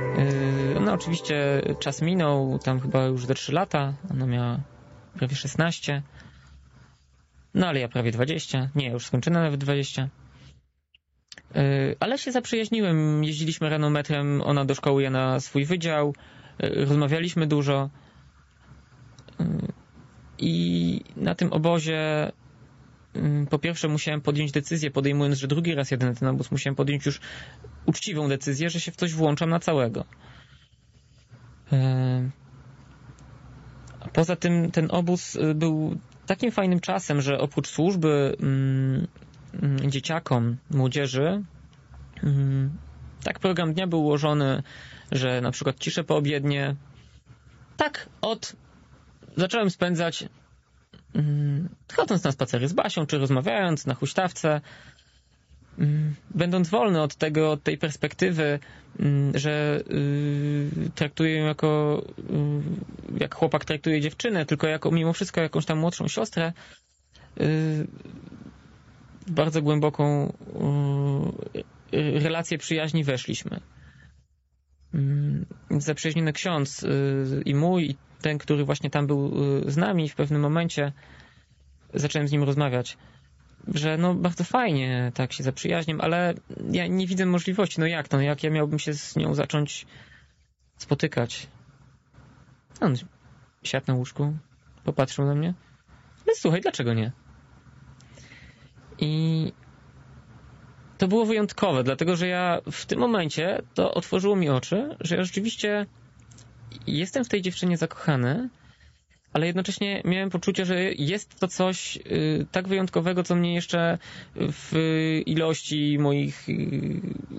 No oczywiście czas minął, tam chyba już ze 3 lata, ona miała prawie 16, no ale ja prawie 20, nie, już skończyłem nawet 20. Ale się zaprzyjaźniłem, jeździliśmy rano metrem, ona do szkoły, ja na swój wydział, rozmawialiśmy dużo i na tym obozie po pierwsze musiałem podjąć decyzję, podejmując, że drugi raz jadę na ten obóz, musiałem podjąć już uczciwą decyzję, że się w coś włączam na całego. A poza tym ten obóz był takim fajnym czasem, że oprócz służby dzieciakom, młodzieży, tak program dnia był ułożony, że na przykład cisze poobiednie, tak zacząłem spędzać chodząc na spacery z Basią, czy rozmawiając na huśtawce, będąc wolny od tej perspektywy, że traktuję ją jak chłopak traktuje dziewczynę, tylko jako mimo wszystko jakąś tam młodszą siostrę, w bardzo głęboką relację przyjaźni weszliśmy. Zaprzyjaźniony ksiądz i mój, i ten, który właśnie tam był z nami, w pewnym momencie zacząłem z nim rozmawiać, że no bardzo fajnie, tak się zaprzyjaźniam, ale ja nie widzę możliwości, jak ja miałbym się z nią zacząć spotykać. On siadł na łóżku, popatrzył na mnie, ale słuchaj, dlaczego nie? I to było wyjątkowe, dlatego że ja w tym momencie to otworzyło mi oczy, że ja rzeczywiście jestem w tej dziewczynie zakochany, ale jednocześnie miałem poczucie, że jest to coś tak wyjątkowego, co mnie jeszcze w ilości moich